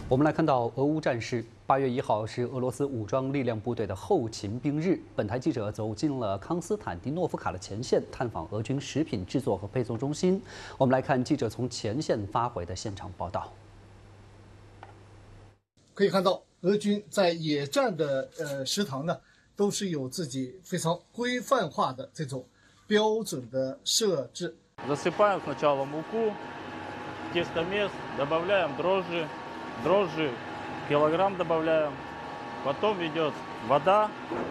我们来看到俄乌战事，8月1号是俄罗斯武装力量部队的后勤兵日。本台记者走进了康斯坦丁诺夫卡的前线，探访俄军食品制作和配送中心。我们来看记者从前线发回的现场报道。 可以看到，俄军在野战的食堂呢，都是有自己非常规范化的这种标准的设置。 Засыпаем сначала муку, тестомес, добавляем дрожжи килограмм добавляем, потом идет вода,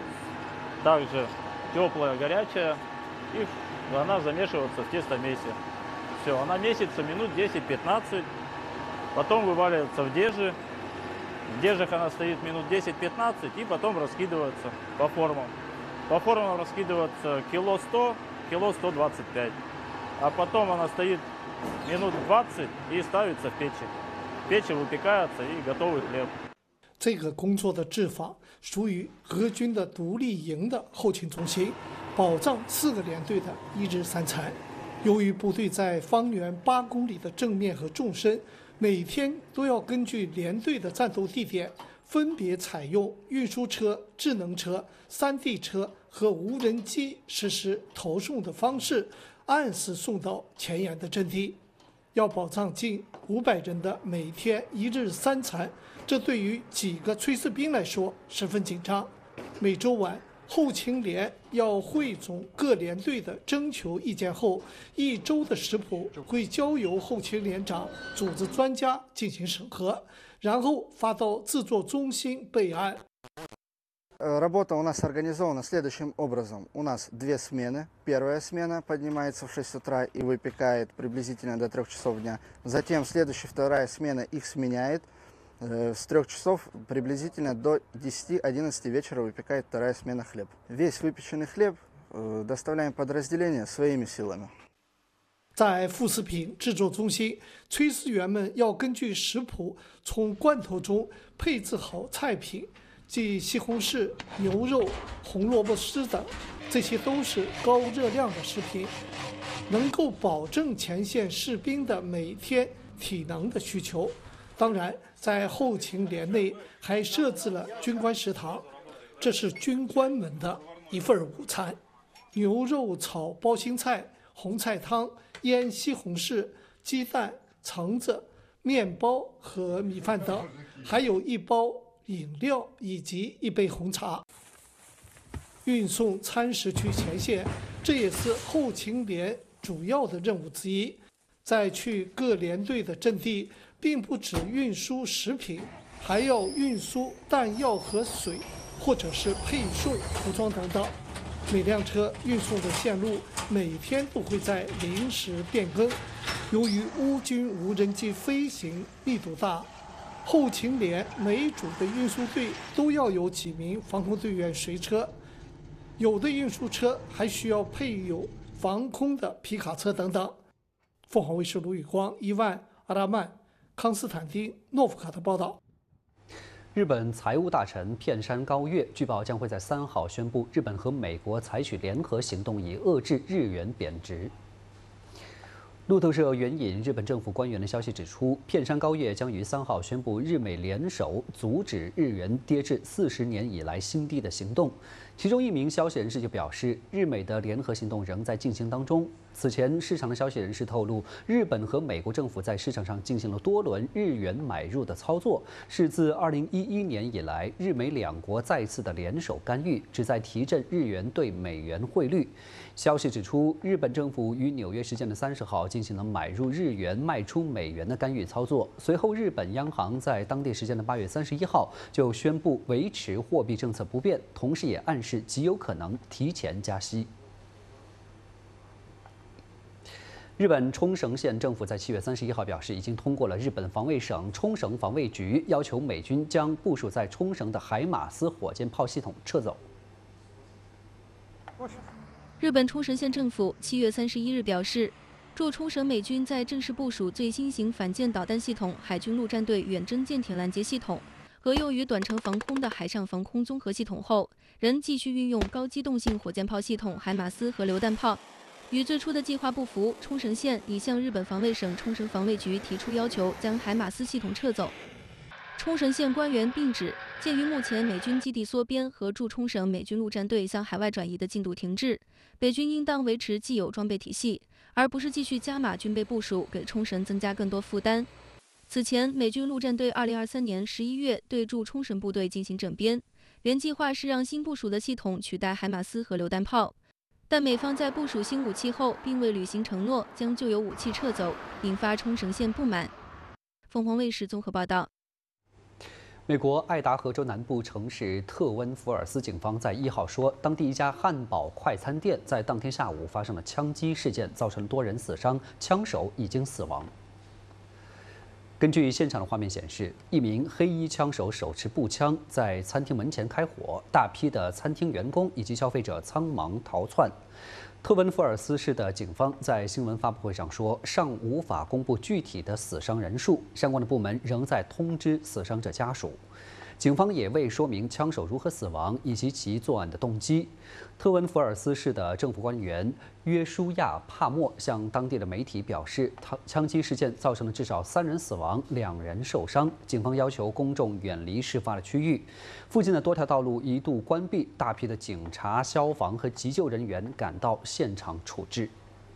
также теплая, горячая, и она замешивается в тестомесе. Все, она месится минут 10-15, потом вываливается в дежи. В дежах она стоит минут 10-15 и потом раскидывается по формам. По формам раскидывается кило 100, кило 125. А потом она стоит минут 20 и ставится в печи. В печи выпекается и готовый хлеб. 这个工作的制法属于俄军的独立营的后勤中心，保障4个连队的1日3餐。由于部队在方圆8公里的正面和纵深，每天都要根据连队的战斗地点，分别采用运输车、智能车、3D 车和无人机实施投送的方式，按时送到前沿的阵地。要保障近500人的每天1日3餐，这对于几个炊事兵来说十分紧张。每周晚，后勤连要汇总各连队的征求意见后，1周的食谱会交由后勤连长组织专家进行审核，然后发到制作中心备案。 Работа у нас организована следующим образом. У нас 2 смены. Первая смена поднимается в 6 утра и выпекает приблизительно до 3 часов дня. Затем следующая, вторая смена их сменяет. С 3 часов приблизительно до 10-11 вечера выпекает вторая смена хлеб. Весь выпеченный хлеб доставляем подразделение своими силами. 在副食品制作中心，炊事员们要根据食谱从罐头中配置好菜品，即西红柿、牛肉、红萝卜丝等，这些都是高热量的食品，能够保证前线士兵的每天体能的需求。当然，在后勤连内还设置了军官食堂，这是军官们的一份午餐：牛肉炒包心菜、红菜汤、腌西红柿、鸡蛋、橙子、面包和米饭等，还有1包饮料以及1杯红茶。运送餐食去前线，这也是后勤连主要的任务之一。在去各连队的阵地，并不只运输食品，还要运输弹药和水，或者是配送服装等等。每辆车运送的线路每天都会在临时变更。由于乌军无人机飞行密度大，后勤连每组的运输队都要有几名防空队员随车，有的运输车还需要配有防空的皮卡车等等。凤凰卫视卢宇光、伊万、阿拉曼、康斯坦丁诺夫卡的报道。 日本财务大臣片山高月据报将会在3号宣布，日本和美国采取联合行动，以遏制日元贬值。路透社援引日本政府官员的消息指出，片山高月将于3号宣布日美联手阻止日元跌至40年以来新低的行动。其中一名消息人士就表示，日美的联合行动仍在进行当中。此前，市场的消息人士透露，日本和美国政府在市场上进行了多轮日元买入的操作，是自2011年以来日美2国再次的联手干预，旨在提振日元对美元汇率。消息指出，日本政府于纽约时间的30号进行了买入日元、卖出美元的干预操作。随后，日本央行在当地时间的8月31号就宣布维持货币政策不变，同时也暗示极有可能提前加息。日本冲绳县政府在7月31号表示，已经通过了日本防卫省冲绳防卫局要求美军将部署在冲绳的海马斯火箭炮系统撤走。 日本冲绳县政府7月31日表示，驻冲绳美军在正式部署最新型反舰导弹系统海军陆战队远征舰艇拦截系统和用于短程防空的海上防空综合系统后，仍继续运用高机动性火箭炮系统海马斯和榴弹炮。与最初的计划不符，冲绳县已向日本防卫省冲绳防卫局提出要求，将海马斯系统撤走。 冲绳县官员并指，鉴于目前美军基地缩编和驻冲绳美军陆战队向海外转移的进度停滞，北军应当维持既有装备体系，而不是继续加码军备部署，给冲绳增加更多负担。此前，美军陆战队2023年11月对驻冲绳部队进行整编，原计划是让新部署的系统取代海马斯和榴弹炮，但美方在部署新武器后，并未履行承诺，将旧有武器撤走，引发冲绳县不满。凤凰卫视综合报道。 美国爱达荷州南部城市特温福尔斯警方在1号说，当地一家汉堡快餐店在当天下午发生了枪击事件，造成多人死伤，枪手已经死亡。根据现场的画面显示，一名黑衣枪手手持步枪在餐厅门前开火，大批的餐厅员工以及消费者仓忙逃窜。特温福尔斯市的警方在新闻发布会上说，尚无法公布具体的死伤人数，相关的部门仍在通知死伤者家属。警方也未说明枪手如何死亡以及其作案的动机。特温福尔斯市的政府官员约书亚·帕默向当地的媒体表示，枪击事件造成了至少3人死亡，2人受伤。警方要求公众远离事发的区域，附近的多条道路一度关闭，大批的警察、消防和急救人员赶到现场处置。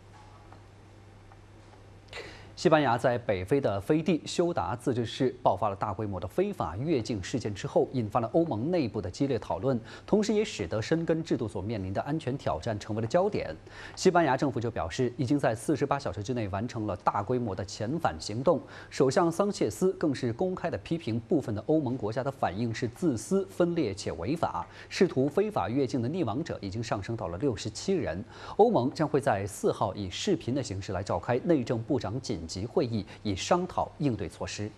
西班牙在北非的飞地休达自治市爆发了大规模的非法越境事件之后，引发了欧盟内部的激烈讨论，同时也使得申根制度所面临的安全挑战成为了焦点。西班牙政府就表示，已经在48小时之内完成了大规模的遣返行动。首相桑切斯更是公开的批评部分的欧盟国家的反应是自私、分裂且违法，试图非法越境的溺亡者已经上升到了67人。欧盟将会在4号以视频的形式来召开内政部长紧急会议，以商讨应对措施。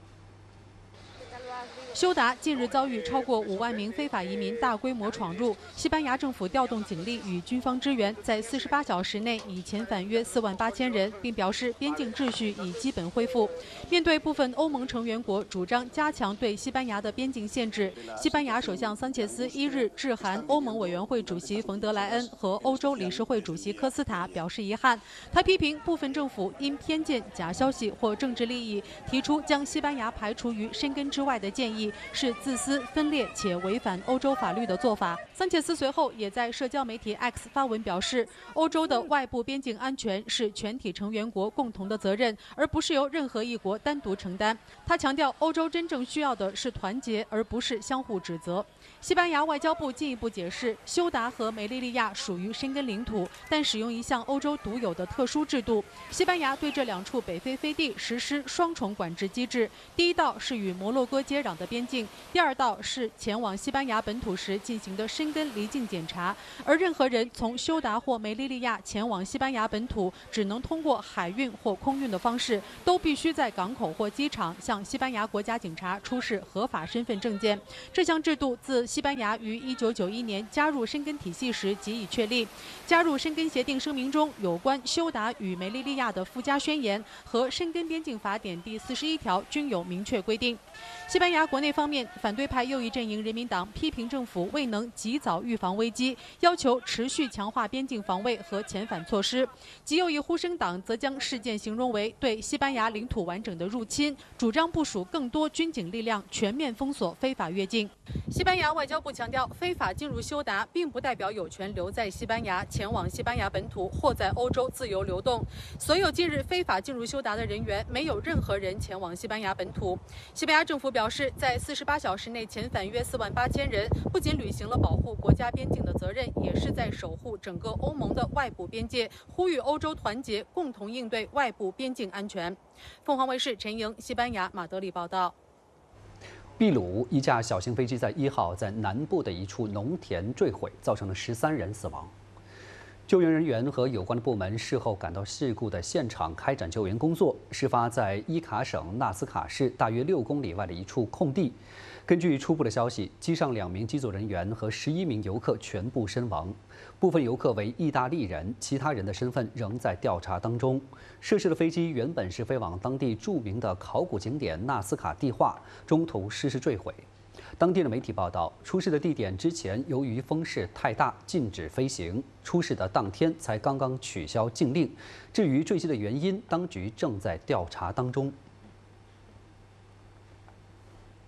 休达近日遭遇超过5万名非法移民大规模闯入，西班牙政府调动警力与军方支援，在48小时内已遣返约4万8千人，并表示边境秩序已基本恢复。面对部分欧盟成员国主张加强对西班牙的边境限制，西班牙首相桑切斯1日致函欧盟委员会主席冯德莱恩和欧洲理事会主席科斯塔，表示遗憾。他批评部分政府因偏见、假消息或政治利益，提出将西班牙排除于申根之外的建议，是自私、分裂且违反欧洲法律的做法。桑切斯随后也在社交媒体 X 发文表示，欧洲的外部边境安全是全体成员国共同的责任，而不是由任何一国单独承担。他强调，欧洲真正需要的是团结，而不是相互指责。西班牙外交部进一步解释，休达和梅利利亚属于申根领土，但使用一项欧洲独有的特殊制度。西班牙对这2处北非飞地实施双重管制机制，第一道是与摩洛哥接壤的边境，第2道是前往西班牙本土时进行的申根离境检查。而任何人从休达或梅利利亚前往西班牙本土，只能通过海运或空运的方式，都必须在港口或机场向西班牙国家警察出示合法身份证件。这项制度自西班牙于1991年加入申根体系时即已确立。加入申根协定声明中有关休达与梅利利亚的附加宣言和申根边境法典第41条均有明确规定。西班牙国内方面，反对派右翼阵营人民党批评政府未能及早预防危机，要求持续强化边境防卫和遣返措施。极右翼呼声党则将事件形容为对西班牙领土完整的入侵，主张部署更多军警力量，全面封锁非法越境。西班牙外交部强调，非法进入休达并不代表有权留在西班牙，前往西班牙本土或在欧洲自由流动。所有近日非法进入休达的人员，没有任何人前往西班牙本土。西班牙政府表示，在48小时内遣返约4万8千人，不仅履行了保护国家边境的责任，也是在守护整个欧盟的外部边界，呼吁欧洲团结，共同应对外部边境安全。凤凰卫视陈莹，西班牙马德里报道。 秘鲁一架小型飞机在1号在南部的一处农田坠毁，造成了13人死亡。救援人员和有关的部门事后赶到事故的现场开展救援工作。事发在伊卡省纳斯卡市大约6公里外的一处空地。根据初步的消息，机上2名机组人员和11名游客全部身亡，部分游客为意大利人，其他人的身份仍在调查当中。涉事的飞机原本是飞往当地著名的考古景点纳斯卡地化，中途失事坠毁。当地的媒体报道，出事的地点之前由于风势太大，禁止飞行。出事的当天才刚刚取消禁令。至于坠机的原因，当局正在调查当中。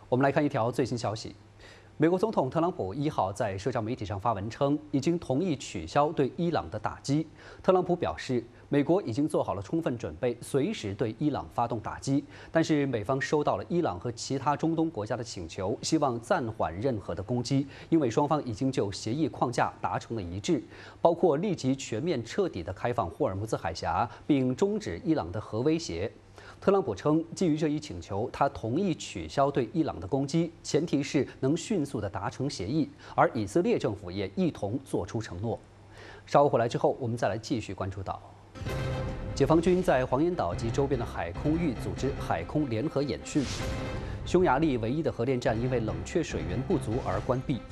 我们来看一条最新消息。美国总统特朗普1号在社交媒体上发文称，已经同意取消对伊朗的打击。特朗普表示，美国已经做好了充分准备，随时对伊朗发动打击。但是美方收到了伊朗和其他中东国家的请求，希望暂缓任何的攻击，因为双方已经就协议框架达成了一致，包括立即全面彻底的开放霍尔木兹海峡，并终止伊朗的核威胁。特朗普称，基于这一请求，他同意取消对伊朗的攻击，前提是能迅速地达成协议。而以色列政府也一同作出承诺。稍后回来之后，我们再来继续关注到，解放军在黄岩岛及周边的海空域组织海空联合演训。匈牙利唯一的核电站因为冷却水源不足而关闭。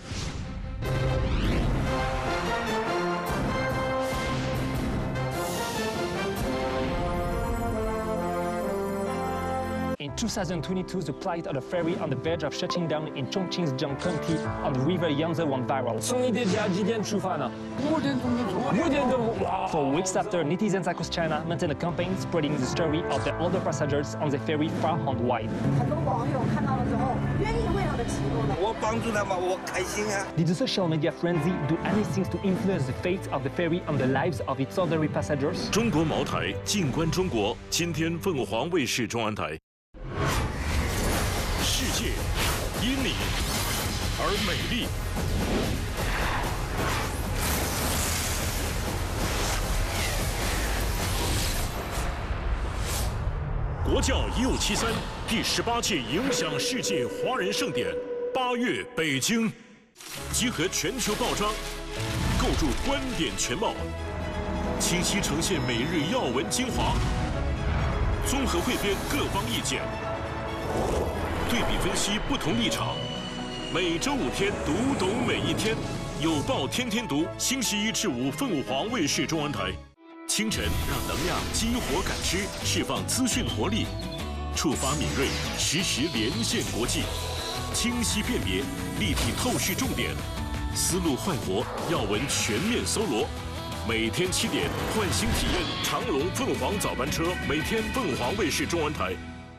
In 2022, the plight of the ferry on the verge of shutting down in Chongqingjiang County on the river Yangtze went viral. 从你的家几点出发呢？5点钟就出发。5点钟，哇 For weeks after, netizens across China maintained a campaign spreading the story of the older passengers on the ferry far and wide. 很多网友看到了之后，愿意为了的启动的。 我帮助他们，我开心啊。 Did the social media frenzy do anything to influence the fate of the ferry and the lives of its ordinary passengers? 中国茅台，静观中国。今天凤凰卫视中央台。世界因你而美丽。国教1573第18届影响世界华人盛典8月北京，集合全球报章，构筑观点全貌，清晰呈现每日要闻精华，综合汇编各方意见。对比分析不同立场，每周5天读懂每一天，有报天天读，星期1至5凤凰卫视中文台。清晨让能量激活感知，释放资讯活力，触发敏锐，实时连线国际，清晰辨别，立体透视重点，思路焕活，要闻全面搜罗。每天7点唤醒体验长龙凤凰早班车，每天凤凰卫视中文台。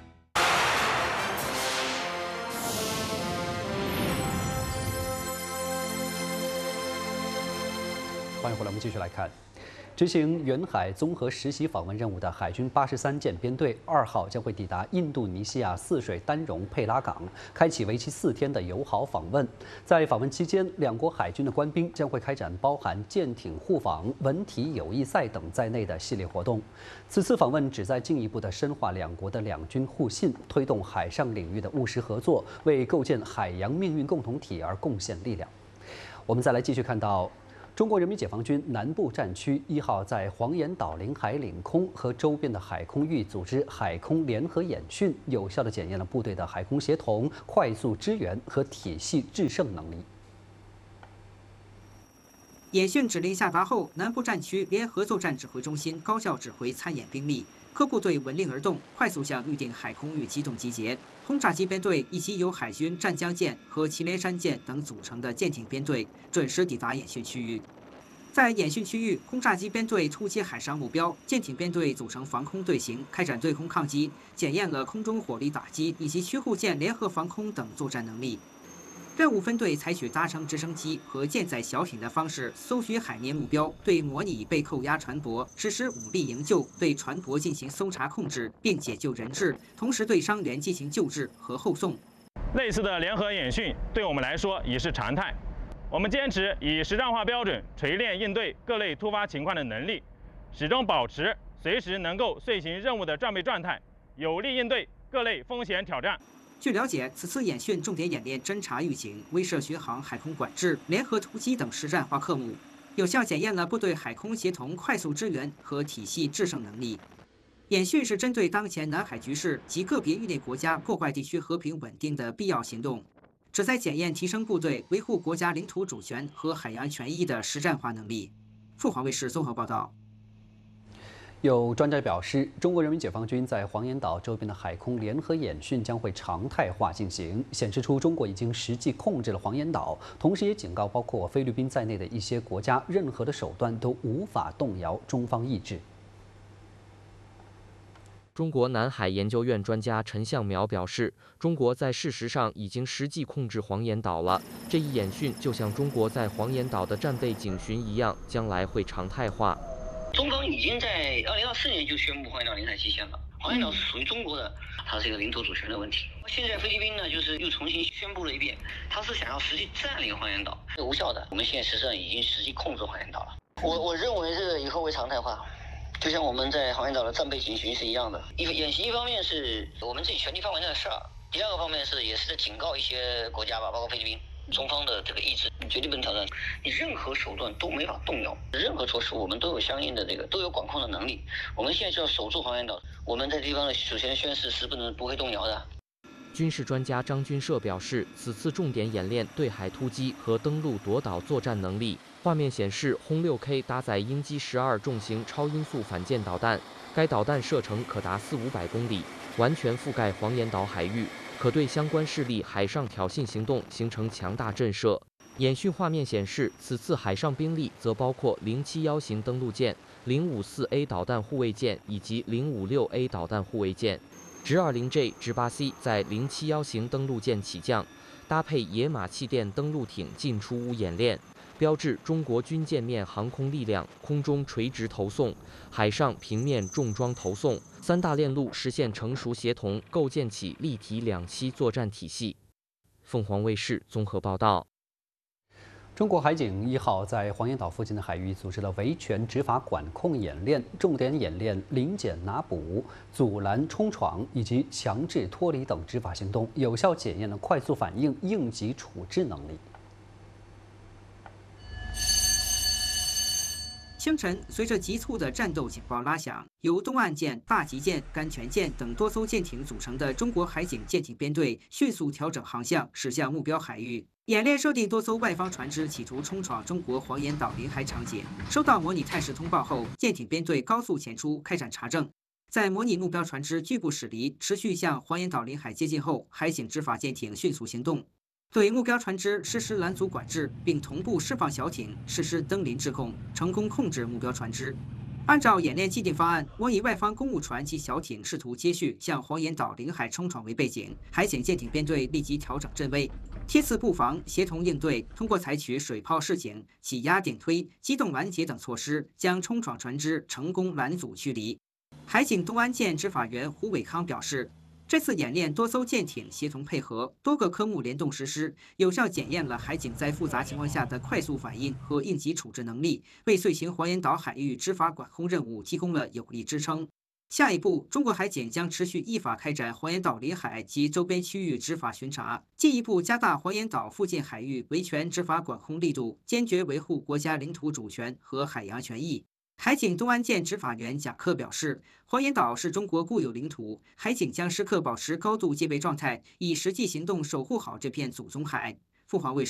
欢迎回来，我们继续来看，执行远海综合实习访问任务的海军83舰编队2号将会抵达印度尼西亚泗水丹戎佩拉港，开启为期4天的友好访问。在访问期间，两国海军的官兵将会开展包含舰艇互访、文体友谊赛等在内的系列活动。此次访问旨在进一步的深化两国的两军互信，推动海上领域的务实合作，为构建海洋命运共同体而贡献力量。我们再来继续看到。中国人民解放军南部战区1号在黄岩岛领海领空和周边的海空域组织海空联合演训，有效地检验了部队的海空协同、快速支援和体系制胜能力。 演训指令下达后，南部战区联合作战指挥中心高效指挥参演兵力，各部队闻令而动，快速向预定海空域机动集结。轰炸机编队以及由海军湛江舰和祁连山舰等组成的舰艇编队准时抵达演训区域。在演训区域，轰炸机编队突击海上目标，舰艇编队组成防空队形，开展对空抗击，检验了空中火力打击以及驱护舰联合防空等作战能力。任务分队采取搭乘直升机和舰载小艇的方式搜寻海面目标，对模拟被扣押船舶实施武力营救，对船舶进行搜查控制，并解救人质，同时对伤员进行救治和后送。 类似的联合演训对我们来说已是常态。我们坚持以实战化标准锤炼应对各类突发情况的能力，始终保持随时能够遂行任务的战备状态，有力应对各类风险挑战。 据了解，此次演训重点演练侦察预警、威慑巡航、海空管制、联合突击等实战化科目，有效检验了部队海空协同、快速支援和体系制胜能力。演训是针对当前南海局势及个别域内国家破坏地区和平稳定的必要行动，旨在检验提升部队维护国家领土主权和海洋权益的实战化能力。凤凰卫视综合报道。 有专家表示，中国人民解放军在黄岩岛周边的海空联合演训将会常态化进行，显示出中国已经实际控制了黄岩岛，同时也警告包括菲律宾在内的一些国家，任何的手段都无法动摇中方意志。 中国南海研究院专家陈向苗表示，中国在事实上已经实际控制黄岩岛了。这一演训就像中国在黄岩岛的战备警巡一样，将来会常态化。 中方已经在2024年就宣布黄岩岛领海期限了，黄岩岛是属于中国的，它是一个领土主权的问题。现在菲律宾呢，就是又重新宣布了一遍，他是想要实际占领黄岩岛，是无效的。我们现在实际上已经实际控制黄岩岛了。我认为这个以后会常态化。就像我们在黄岩岛的战备警巡是一样的，演习一方面是我们自己权力范围内的事儿，第二个方面是也是在警告一些国家吧，包括菲律宾，中方的这个意志绝对不能挑战，你任何手段都没法动摇，任何措施我们都有相应的都有管控的能力。我们现在就要守住黄岩岛，我们在地方的主权宣誓是不会动摇的。 军事专家张军社表示，此次重点演练对海突击和登陆夺岛作战能力。画面显示，轰6K 搭载鹰击12重型超音速反舰导弹，该导弹射程可达400-500公里，完全覆盖黄岩岛海域，可对相关势力海上挑衅行动形成强大震慑。演训画面显示，此次海上兵力则包括071型登陆舰、054A 导弹护卫舰以及056A 导弹护卫舰。直20J、直8C 在071型登陆舰起降，搭配野马气垫登陆艇进出坞演练，标志中国军舰面航空力量空中垂直投送、海上平面重装投送3大链路实现成熟协同，构建起立体两栖作战体系。凤凰卫视综合报道。 中国海警1号在黄岩岛附近的海域组织了维权执法管控演练，重点演练临检拿捕、阻拦冲闯以及强制脱离等执法行动，有效检验了快速反应、应急处置能力。 清晨，随着急促的战斗警报拉响，由东岸舰、大吉舰、甘泉舰等多艘舰艇组成的中国海警舰艇编队迅速调整航向，驶向目标海域。演练设定多艘外方船只企图冲闯中国黄岩岛领海场景。收到模拟态势通报后，舰艇编队高速前出，开展查证。在模拟目标船只拒不驶离、持续向黄岩岛领海接近后，海警执法舰艇迅速行动，对目标船只实施拦阻管制，并同步释放小艇，实施登临制控，成功控制目标船只。按照演练既定方案，我以外方公务船及小艇试图接续向黄岩岛领海冲闯为背景，海警舰艇编队立即调整阵位，梯次布防，协同应对，通过采取水炮示警、挤压顶推、机动拦截等措施，将冲闯船只成功拦阻驱离。海警东安舰执法员胡伟康表示，这次演练多艘舰艇协同配合，多个科目联动实施，有效检验了海警在复杂情况下的快速反应和应急处置能力，为遂行黄岩岛海域执法管控任务提供了有力支撑。下一步，中国海警将持续依法开展黄岩岛领海及周边区域执法巡查，进一步加大黄岩岛附近海域维权执法管控力度，坚决维护国家领土主权和海洋权益。海警东安舰执法员贾克表示，黄岩岛是中国固有领土，海警将时刻保持高度戒备状态，以实际行动守护好这片祖宗海。凤凰卫视